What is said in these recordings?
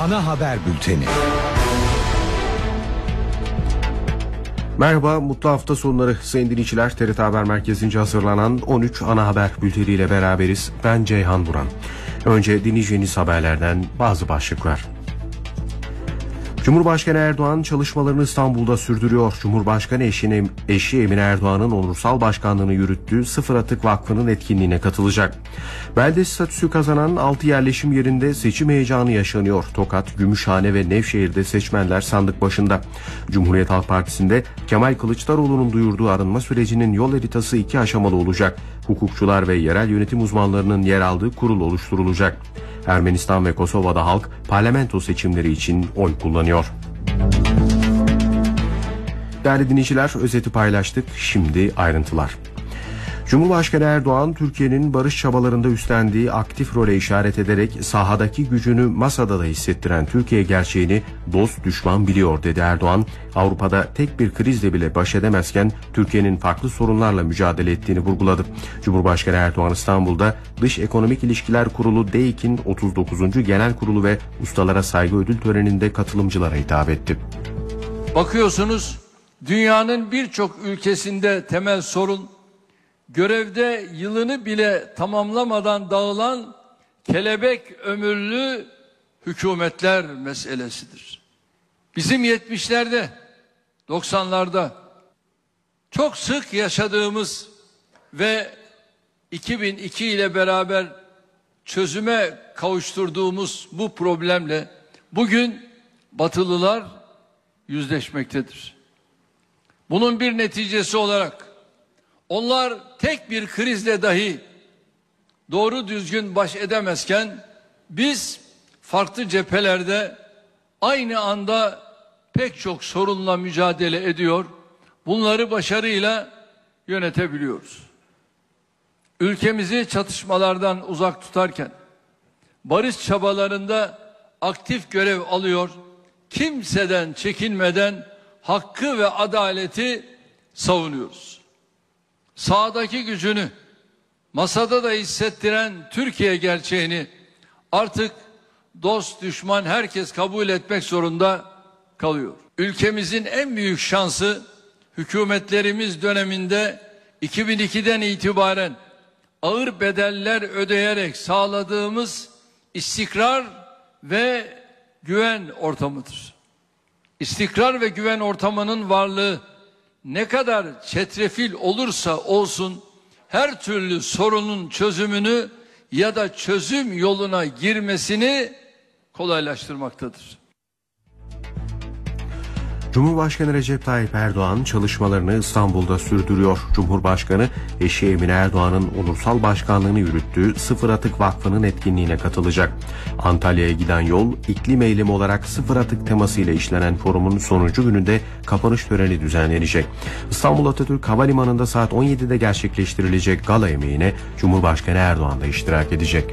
Ana haber bülteni. Merhaba, mutlu hafta sonları sayın dinleyiciler. TRT Haber Merkezi'nce hazırlanan 13 ana haber bülteniyle beraberiz. Ben Ceyhan Buran. Önce dinleyeceğiniz haberlerden bazı başlıklar. Cumhurbaşkanı Erdoğan çalışmalarını İstanbul'da sürdürüyor. Cumhurbaşkanı eşi Emine Erdoğan'ın onursal başkanlığını yürüttüğü Sıfır Atık Vakfı'nın etkinliğine katılacak. Belde statüsü kazanan 6 yerleşim yerinde seçim heyecanı yaşanıyor. Tokat, Gümüşhane ve Nevşehir'de seçmenler sandık başında. Cumhuriyet Halk Partisi'nde Kemal Kılıçdaroğlu'nun duyurduğu arınma sürecinin yol haritası 2 aşamalı olacak. Hukukçular ve yerel yönetim uzmanlarının yer aldığı kurul oluşturulacak. Ermenistan ve Kosova'da halk parlamento seçimleri için oy kullanıyor. Değerli dinleyiciler, özeti paylaştık. Şimdi ayrıntılar. Cumhurbaşkanı Erdoğan, Türkiye'nin barış çabalarında üstlendiği aktif role işaret ederek sahadaki gücünü masada da hissettiren Türkiye gerçeğini dost düşman biliyor dedi Erdoğan. Avrupa'da tek bir krizle bile baş edemezken Türkiye'nin farklı sorunlarla mücadele ettiğini vurguladı. Cumhurbaşkanı Erdoğan İstanbul'da Dış Ekonomik İlişkiler Kurulu DEİK'in 39. Genel Kurulu ve Ustalara Saygı Ödül Töreni'nde katılımcılara hitap etti. Bakıyorsunuz, dünyanın birçok ülkesinde temel sorun, görevde yılını bile tamamlamadan dağılan kelebek ömürlü hükümetler meselesidir. Bizim 70'lerde, 90'larda çok sık yaşadığımız ve 2002 ile beraber çözüme kavuşturduğumuz bu problemle bugün Batılılar yüzleşmektedir. Bunun bir neticesi olarak onlar tek bir krizle dahi doğru düzgün baş edemezken biz farklı cephelerde aynı anda pek çok sorunla mücadele ediyor, bunları başarıyla yönetebiliyoruz. Ülkemizi çatışmalardan uzak tutarken barış çabalarında aktif görev alıyor, kimseden çekinmeden hakkı ve adaleti savunuyoruz. Sahadaki gücünü masada da hissettiren Türkiye gerçeğini artık dost düşman herkes kabul etmek zorunda kalıyor. Ülkemizin en büyük şansı hükümetlerimiz döneminde 2002'den itibaren ağır bedeller ödeyerek sağladığımız istikrar ve güven ortamıdır. İstikrar ve güven ortamının varlığı ne kadar çetrefil olursa olsun her türlü sorunun çözümünü ya da çözüm yoluna girmesini kolaylaştırmaktadır. Cumhurbaşkanı Recep Tayyip Erdoğan çalışmalarını İstanbul'da sürdürüyor. Cumhurbaşkanı eşi Emine Erdoğan'ın onursal başkanlığını yürüttüğü Sıfır Atık Vakfı'nın etkinliğine katılacak. Antalya'ya giden yol iklim eylemi olarak sıfır atık temasıyla işlenen forumun sonuncu gününde kapanış töreni düzenlenecek. İstanbul Atatürk Havalimanı'nda saat 17'de gerçekleştirilecek gala yemeğine Cumhurbaşkanı Erdoğan da iştirak edecek.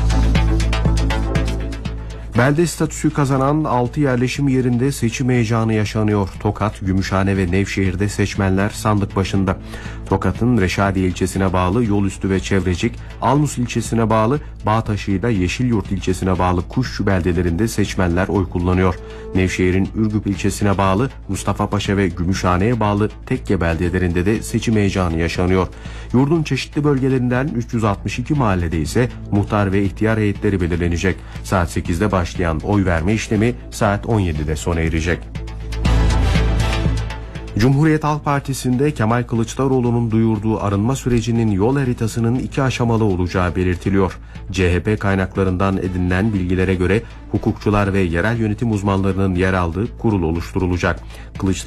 Belde statüsü kazanan 6 yerleşim yerinde seçim heyecanı yaşanıyor. Tokat, Gümüşhane ve Nevşehir'de seçmenler sandık başında. Tokat'ın Reşadiye ilçesine bağlı Yolüstü ve Çevrecik, Almus ilçesine bağlı Bağtaşı ile Yeşilyurt ilçesine bağlı Kuşçu beldelerinde seçmenler oy kullanıyor. Nevşehir'in Ürgüp ilçesine bağlı Mustafa'paşa ve Gümüşhane'ye bağlı Tekke beldelerinde de seçim heyecanı yaşanıyor. Yurdun çeşitli bölgelerinden 362 mahallede ise muhtar ve ihtiyar heyetleri belirlenecek. Saat 8'de başlayan oy verme işlemi saat 17'de sona erecek. Cumhuriyet Halk Partisi'nde Kemal Kılıçdaroğlu'nun duyurduğu arınma sürecinin yol haritasının 2 aşamalı olacağı belirtiliyor. CHP kaynaklarından edinilen bilgilere göre hukukçular ve yerel yönetim uzmanlarının yer aldığı kurul oluşturulacak.